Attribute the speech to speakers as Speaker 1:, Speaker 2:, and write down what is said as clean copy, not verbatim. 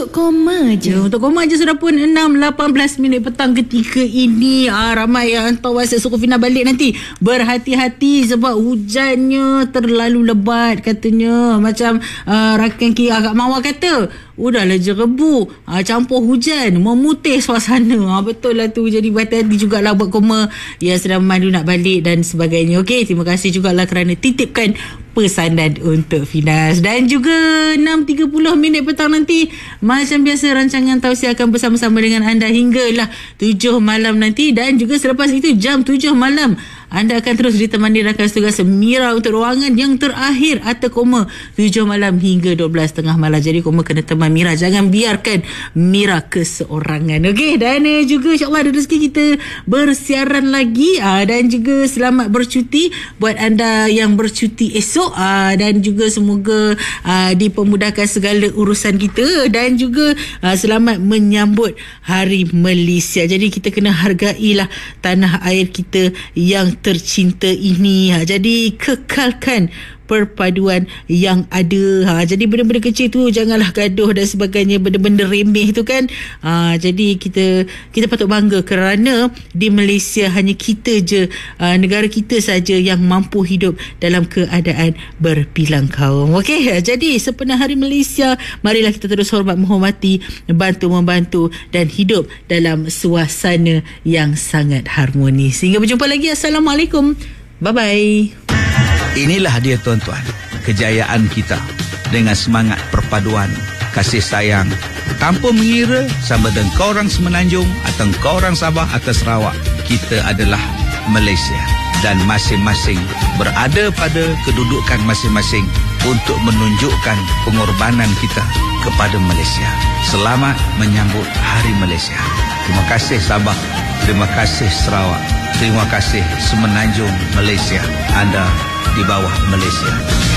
Speaker 1: Untuk koma je.
Speaker 2: Untuk koma je sudah pun 6.18 minit petang ketika ini. Ramai yang hantar WhatsApp suruh Fina balik nanti. Berhati-hati sebab hujannya terlalu lebat katanya. Macam rakan Kia Kak Mawar kata, udahlah je rebu, campur hujan, memutih suasana. Betul lah tu. Jadi berhati-hati jugalah buat koma yang sedang memandu nak balik dan sebagainya. Okey, terima kasih jugalah kerana titipkan pesanan untuk Finas. Dan juga 6.30 minit petang nanti, macam biasa rancangan tausiah akan bersama-sama dengan anda hinggalah 7 malam nanti. Dan juga selepas itu jam 7 malam anda akan terus ditemani rakan tugas Mira untuk ruangan yang terakhir atau koma 7 malam hingga 12 tengah malam. Jadi koma kena teman Mira, jangan biarkan Mira keseorangan. Okey, dan juga insyaAllah ada rezeki kita bersiaran lagi. Dan juga selamat bercuti buat anda yang bercuti esok. Dan juga semoga dipermudahkan segala urusan kita. Dan juga selamat menyambut Hari Malaysia. Jadi kita kena hargailah tanah air kita yang tercinta ini. Jadi kekalkan perpaduan yang ada. Jadi benda-benda kecil tu janganlah gaduh dan sebagainya, benda-benda remeh tu kan. Jadi kita patut bangga kerana di Malaysia hanya kita je, negara kita saja yang mampu hidup dalam keadaan berbilang kaum. Okey, jadi sepenuh Hari Malaysia, marilah kita terus hormat menghormati, bantu-membantu dan hidup dalam suasana yang sangat harmonis. Hingga berjumpa lagi. Assalamualaikum. Bye-bye.
Speaker 3: Inilah dia tuan-tuan, kejayaan kita dengan semangat perpaduan, kasih sayang, tanpa mengira sama ada kau orang Semenanjung atau kau orang Sabah atau Sarawak. Kita adalah Malaysia dan masing-masing berada pada kedudukan masing-masing untuk menunjukkan pengorbanan kita kepada Malaysia. Selamat menyambut Hari Malaysia. Terima kasih Sabah, terima kasih Sarawak, terima kasih Semenanjung Malaysia. Anda di bawah Malaysia.